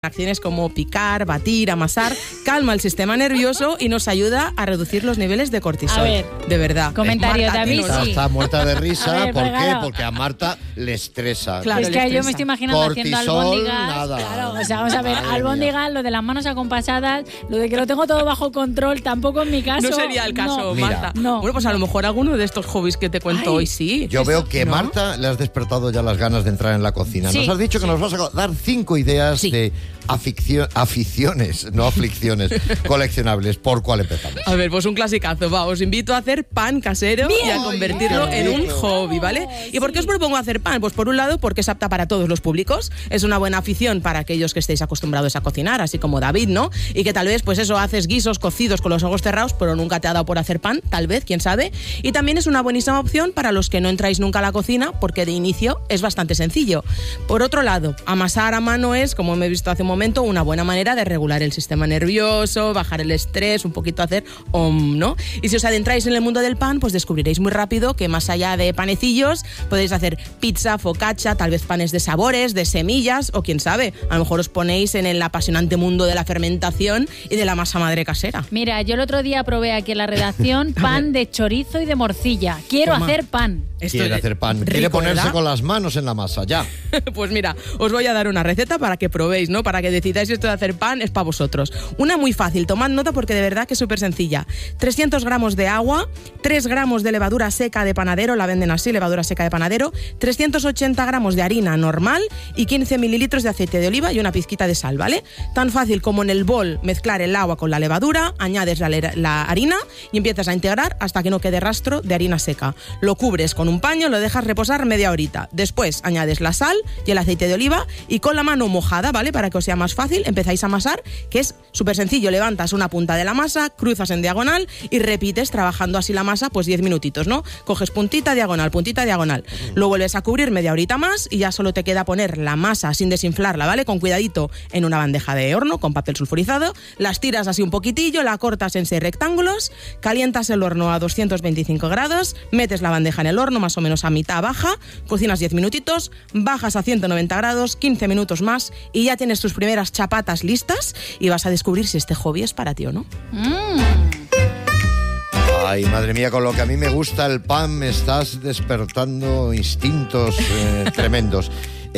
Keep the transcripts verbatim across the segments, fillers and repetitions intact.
Acciones como picar, batir, amasar, calma el sistema nervioso y nos ayuda a reducir los niveles de cortisol. A ver, de verdad. Comentario, Marta, David. no, Sí. Está muerta de risa. A ver, ¿Por pero qué? claro. Porque a Marta le estresa. Claro, es le que yo estresa. me estoy imaginando Cortisol, haciendo albóndigas. nada. Claro, o sea, vamos a ver, Madre albóndigas, lo de las manos acompasadas, lo de que lo tengo todo bajo control, tampoco en mi caso. No sería el caso, No. Mira. Marta. No. Bueno, pues a lo mejor alguno de estos hobbies que te cuento Ay. hoy sí. Yo veo que ¿No? Marta le has despertado ya las ganas de entrar en la cocina. Sí, Nos has dicho que sí. nos vas a dar cinco ideas Sí. de aficio- aficiones, no aflicciones, coleccionables. ¿Por cuál empezamos? A ver, pues un clasicazo, va, os invito a hacer pan casero y a Bien. convertirlo Ay, en un rico. hobby, ¿vale? ¿Y por qué os propongo hacer pan? Pues por un lado porque es apta para todos los públicos, es una buena afición para aquellos que estéis acostumbrados a cocinar, así como David, ¿no? Y que tal vez, pues eso, haces guisos cocidos con los ojos cerrados, pero nunca te ha dado por hacer pan, tal vez, quién sabe. Y también es una buenísima opción para los que no entráis nunca a la cocina, porque de inicio es bastante sencillo. Por otro lado, amasar a mano es, como me he visto hace un momento, una buena manera de regular el sistema nervioso, bajar el estrés, un poquito hacer om, ¿no? Y si os adentráis en el mundo del pan, pues descubriréis muy rápido que más allá de panecillos, podéis hacer pizza, focaccia, tal vez panes de sabores, de semillas, o quién sabe, a lo mejor os ponéis en el apasionante mundo de la fermentación y de la masa madre casera. Mira, yo el otro día probé aquí en la redacción pan de chorizo y de morcilla. Quiero Toma. hacer pan. Esto Quiere es hacer pan. rico, Quiere ponerse ¿verdad? con las manos en la masa, ya. Pues mira, os voy a dar una receta para que probéis, ¿no? Para que decidáis si esto de hacer pan es para vosotros. Una muy fácil, tomad nota porque de verdad que es súper sencilla. trescientos gramos de agua, tres gramos de levadura seca de panadero, la venden así, levadura seca de panadero, trescientos ochenta gramos de harina normal y quince mililitros de aceite de oliva y una pizquita de sal, ¿vale? Tan fácil como en el bol mezclar el agua con la levadura, añades la, le- la harina y empiezas a integrar hasta que no quede rastro de harina seca. Lo cubres con un paño, lo dejas reposar media horita. Después añades la sal y el aceite de oliva y con la mano mojada, ¿vale? Para que os sea más fácil, empezáis a amasar, que es súper sencillo. Levantas una punta de la masa, cruzas en diagonal y repites trabajando así la masa pues diez minutitos, ¿no? Coges puntita, diagonal, puntita, diagonal. Lo vuelves a cubrir media horita más y ya solo te queda poner la masa sin desinflarla, ¿vale? Con cuidadito en una bandeja de horno con papel sulfurizado, las tiras así un poquitillo, la cortas en seis rectángulos, calientas el horno a doscientos veinticinco grados, metes la bandeja en el horno más o menos a mitad baja, cocinas diez minutitos, bajas a ciento noventa grados, quince minutos más y ya tienes tus primeras chapatas listas y vas a descubrir si este hobby es para ti o no. Ay, madre mía, con lo que a mí me gusta el pan me estás despertando instintos eh, tremendos.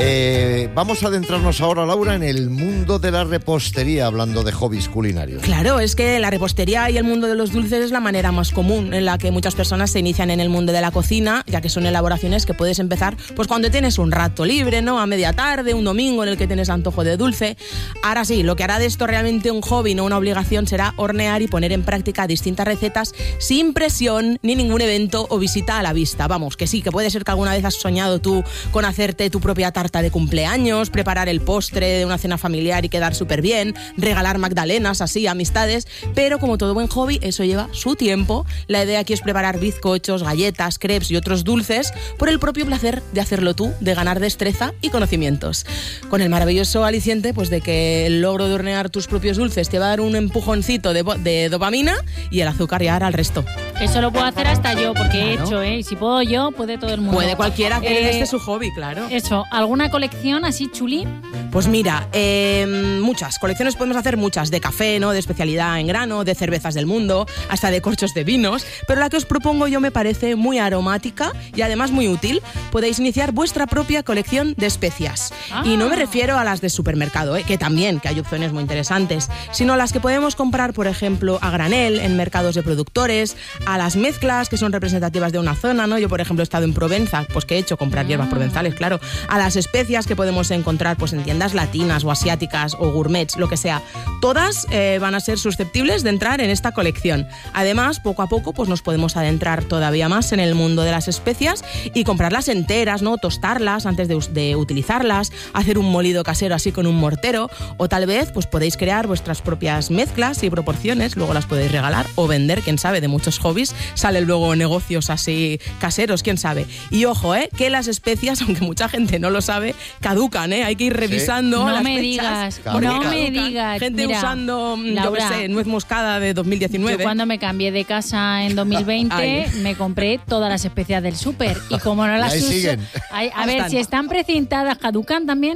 Eh, vamos a adentrarnos ahora, Laura, en el mundo de la repostería, hablando de hobbies culinarios. Claro, es que la repostería y el mundo de los dulces es la manera más común en la que muchas personas se inician en el mundo de la cocina, ya que son elaboraciones que puedes empezar pues cuando tienes un rato libre, ¿no? A media tarde, un domingo en el que tienes antojo de dulce. Ahora sí, lo que hará de esto realmente un hobby, no una obligación, será hornear y poner en práctica distintas recetas sin presión ni ningún evento o visita a la vista. Vamos, que sí, que puede ser que alguna vez has soñado tú con hacerte tu propia tarta de cumpleaños, preparar el postre de una cena familiar y quedar súper bien, regalar magdalenas así a amistades, pero como todo buen hobby, eso lleva su tiempo. La idea aquí es preparar bizcochos, galletas, crepes y otros dulces por el propio placer de hacerlo tú, de ganar destreza y conocimientos. Con el maravilloso aliciente pues de que el logro de hornear tus propios dulces te va a dar un empujoncito de, de dopamina y el azúcar ya hará el resto. Eso lo puedo hacer hasta yo, porque he Claro. hecho, ¿eh? Y si puedo yo, puede todo el mundo. Puede cualquiera hacer Eh, este su hobby, claro. Eso, ¿alguna colección así chuli? Pues mira, eh, muchas colecciones podemos hacer muchas, de café, ¿no? De especialidad en grano, de cervezas del mundo, hasta de corchos de vinos, pero la que os propongo yo me parece muy aromática y además muy útil. Podéis iniciar vuestra propia colección de especias. Ah. Y no me refiero a las de supermercado, ¿eh? Que también, que hay opciones muy interesantes, sino a las que podemos comprar, por ejemplo, a granel en mercados de productores, a las mezclas que son representativas de una zona, ¿no? Yo, por ejemplo, he estado en Provenza, pues que he hecho comprar hierbas provenzales, claro, a las especias que podemos encontrar pues en tiendas latinas o asiáticas o gourmets, lo que sea. Todas eh, van a ser susceptibles de entrar en esta colección. Además, poco a poco pues nos podemos adentrar todavía más en el mundo de las especias y comprarlas enteras, ¿no? Tostarlas antes de, de utilizarlas, hacer un molido casero así con un mortero, o tal vez pues podéis crear vuestras propias mezclas y proporciones, luego las podéis regalar o vender, quién sabe, de muchos hobbies salen luego negocios así caseros, quién sabe. Y ojo, ¿eh? Que las especias, aunque mucha gente no lo sabe, caducan, ¿eh? Hay que ir revisando No las me fechas. digas, Caducan. no me Caducan. digas. Gente Mira, usando, mm, Laura, yo qué sé, nuez moscada de dos mil diecinueve. yo cuando me cambié de casa en dos mil veinte Ay. me compré todas las especias del súper y como no las ahí uso... siguen. Ay, a Ahí ver, están. si están precintadas, ¿caducan también?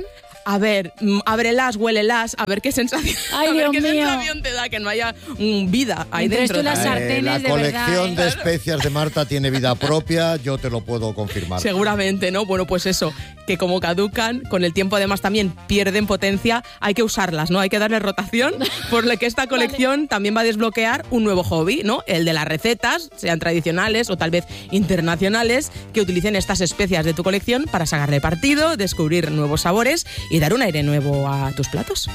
A ver, mm, ábrelas, huélelas, a ver qué sensación, Ay, a ver Dios qué mío. sensación te da que no haya mm, vida ahí Entre dentro. esto y las Eh, sartenes, la de colección verdad, de ¿eh? especias de Marta tiene vida propia, yo te lo puedo confirmar. Seguramente, ¿no? Bueno, pues eso, que como caducan, con el tiempo además también pierden potencia, hay que usarlas, ¿no? Hay que darle rotación, por lo que esta colección también va a desbloquear un nuevo hobby, ¿no? El de las recetas, sean tradicionales o tal vez internacionales, que utilicen estas especias de tu colección para sacarle partido, descubrir nuevos sabores y dar un aire nuevo a tus platos.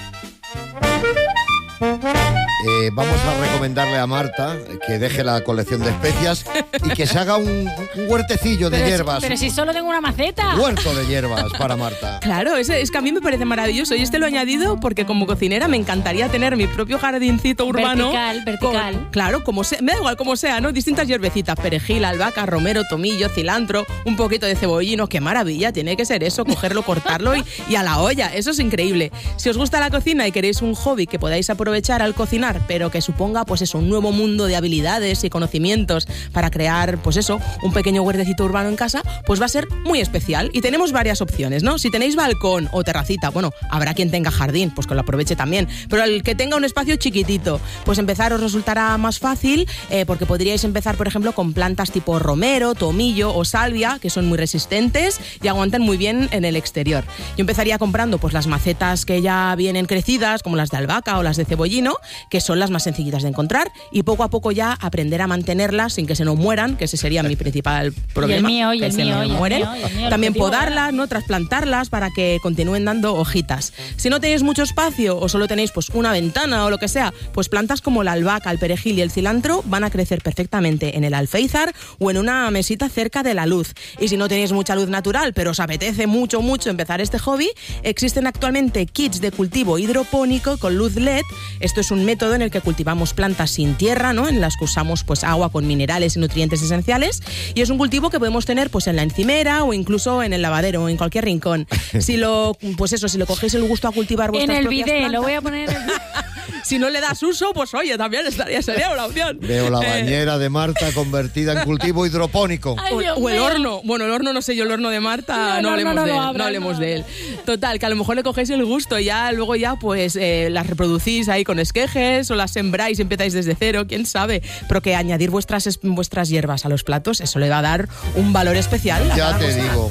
Eh, vamos a recomendarle a Marta que deje la colección de especias y que se haga un, un huertecillo de Pero, si- hierbas. pero si solo tengo una maceta. Huerto de hierbas para Marta. Claro, es, es que a mí me parece maravilloso y este lo he añadido porque como cocinera me encantaría tener mi propio jardincito urbano. Vertical, vertical. con- claro, como sea, me da igual como sea, ¿no? Distintas hierbecitas, perejil, albahaca, romero, tomillo, cilantro, un poquito de cebollino. ¡Qué maravilla! Tiene que ser eso, cogerlo, cortarlo y, y a la olla. Eso es increíble. Si os gusta la cocina y queréis un hobby que podáis aprovechar al cocinar, pero que suponga, pues eso, un nuevo mundo de habilidades y conocimientos para crear, pues eso, un pequeño huertecito urbano en casa, pues va a ser muy especial. Y tenemos varias opciones, ¿no? Si tenéis balcón o terracita, bueno, habrá quien tenga jardín, pues que lo aproveche también. Pero el que tenga un espacio chiquitito, pues empezar os resultará más fácil eh, porque podríais empezar, por ejemplo, con plantas tipo romero, tomillo o salvia, que son muy resistentes y aguantan muy bien en el exterior. Yo empezaría comprando pues las macetas que ya vienen crecidas, como las de albahaca o las de cebollino, que son las más sencillitas de encontrar, y poco a poco ya aprender a mantenerlas sin que se nos mueran, que ese sería mi principal problema. mío, y que el se mío, me y el mueren. mío, y el mío, el También objetivo podarlas, ¿no? Trasplantarlas para que continúen dando hojitas. Si no tenéis mucho espacio o solo tenéis pues una ventana o lo que sea, pues plantas como la albahaca, el perejil y el cilantro van a crecer perfectamente en el alféizar o en una mesita cerca de la luz. Y si no tenéis mucha luz natural, pero os apetece mucho, mucho empezar este hobby, existen actualmente kits de cultivo hidropónico con luz L E D. Esto es un método en el que cultivamos plantas sin tierra, ¿no? En las que usamos pues agua con minerales y nutrientes esenciales, y es un cultivo que podemos tener pues en la encimera o incluso en el lavadero o en cualquier rincón. Si lo pues eso, si lo cogéis el gusto a cultivar En vuestras el propias bidet, plantas, lo voy a poner en el bidet. si no le das uso, pues oye, también estaría sería una opción. Veo la Eh, bañera de Marta convertida en cultivo hidropónico. Ay, O, Dios o el mío. horno. Bueno, el horno, no sé yo, el horno de Marta, No, no, no, hablemos no, no de lo él. abras, no hablemos no. de él. Total, que a lo mejor le cogéis el gusto y ya luego ya pues eh, las reproducís ahí con esquejes o las sembráis y empezáis desde cero, quién sabe. Pero que añadir vuestras, es- vuestras hierbas a los platos, eso le va a dar un valor especial. a Ya cada te cosa. digo.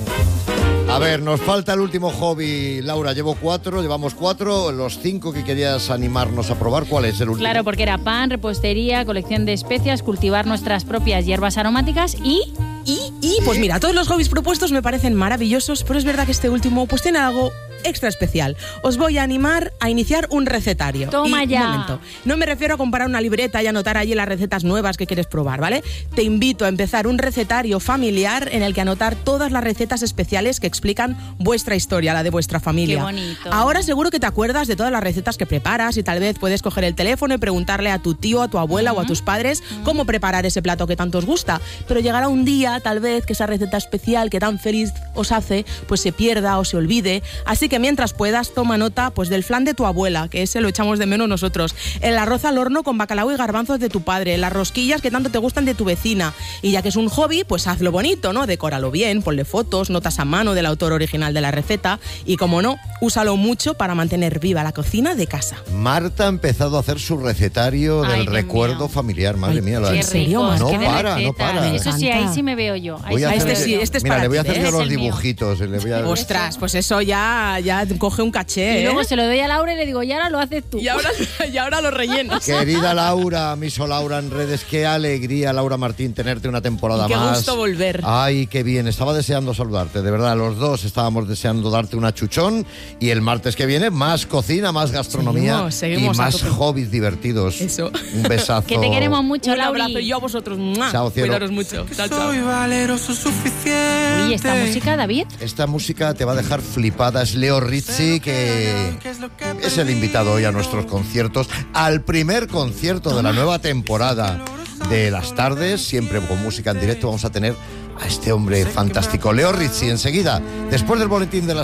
A ver, nos falta el último hobby, Laura. Llevo cuatro, llevamos cuatro. Los cinco que querías animarnos a probar, ¿cuál es el último? Claro, porque era pan, repostería, colección de especias, cultivar nuestras propias hierbas aromáticas y... Y, y, pues mira, todos los hobbies propuestos me parecen maravillosos, pero es verdad que este último pues tiene algo extra especial. Os voy a animar a iniciar un recetario. Toma Y, ya. Un momento, no me refiero a comparar una libreta y anotar allí las recetas nuevas que quieres probar, ¿vale? Te invito a empezar un recetario familiar en el que anotar todas las recetas especiales que explican vuestra historia, la de vuestra familia. Qué bonito. Ahora seguro que te acuerdas de todas las recetas que preparas y tal vez puedes coger el teléfono y preguntarle a tu tío, a tu abuela o a tus padres cómo preparar ese plato que tanto os gusta. Pero llegará un día, tal vez, que esa receta especial que tan feliz os hace, pues se pierda o se olvide. Así que mientras puedas, toma nota pues del flan de tu abuela, que ese lo echamos de menos nosotros, el arroz al horno con bacalao y garbanzos de tu padre, las rosquillas que tanto te gustan de tu vecina. Y ya que es un hobby, pues hazlo bonito, ¿no? Decóralo bien, ponle fotos, notas a mano del autor original de la receta y, como no, úsalo mucho para mantener viva la cocina de casa. Marta ha empezado a hacer su recetario Ay, del Dios recuerdo mío. familiar. Madre Ay, mía. la- ¿en Qué serio, ricos, Mar? No qué de para, no recetas. para. Me Eso sí, encanta. ahí sí me veo yo. Ahí Voy a sí me hacer- este veo sí, yo. este es Mira, para le voy a ti, hacer ¿eh? yo Es los el mío. dibujitos. Le voy a... Ostras, pues eso ya, ya coge un caché, Y ¿eh? luego se lo doy a Laura y le digo, y ahora lo haces tú. Y ahora, y ahora lo rellenas. Querida Laura, miso Laura en redes, qué alegría, Laura Martín, tenerte una temporada Y qué más. gusto volver. Ay, qué bien, estaba deseando saludarte, de verdad, los dos estábamos deseando darte una chuchón y el martes que viene más cocina, más gastronomía Seguimos, seguimos y a más tope. hobbies divertidos. Eso. Un besazo. Que te queremos mucho, Un Laura. abrazo y yo a vosotros. ¡Mua! Chao, cielo. Cuidaros mucho. Chao, chao. Soy valeroso suficiente. Uy, esta música, David. Esta música te va a dejar flipada, es Leo Rizzi, que es el invitado hoy a nuestros conciertos, al primer concierto de la nueva temporada de las tardes, siempre con música en directo. Vamos a tener a este hombre fantástico, Leo Rizzi, enseguida, después del boletín de las